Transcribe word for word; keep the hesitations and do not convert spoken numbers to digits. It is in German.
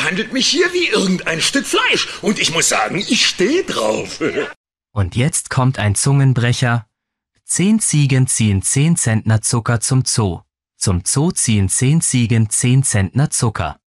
behandelt mich hier wie irgendein Stück Fleisch. Und ich muss sagen, ich stehe drauf. Und jetzt kommt ein Zungenbrecher. Zehn Ziegen ziehen zehn Zentner Zucker zum Zoo. Zum Zoo ziehen zehn Ziegen zehn Zentner Zucker.